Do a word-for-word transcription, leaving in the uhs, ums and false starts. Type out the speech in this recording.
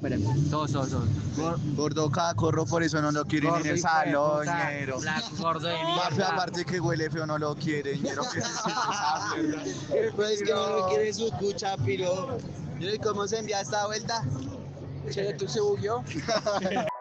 Todos, todos, todos. Gor- Gordo cacorro, por eso no lo quieren gordo en el hijo de salón, puta, ñero. blanco, gordo de Mafe, mierda. aparte que huele feo, no lo quiere, ñero. ¿Qué es esa mierda? Pues es que no lo quiere su cucha, piro. ¿Y cómo se envía esta vuelta? Che, ¿tú se bugueó?